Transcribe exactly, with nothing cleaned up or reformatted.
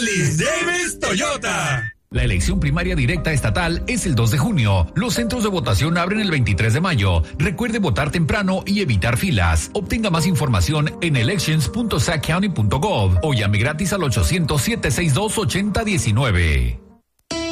Ellis Davis Toyota. La elección primaria directa estatal es el dos de junio. Los centros de votación abren el veintitrés de mayo. Recuerde votar temprano y evitar filas. Obtenga más información en elections punto sac county punto gov o llame gratis al ochocientos, siete seis dos, ocho cero uno nueve.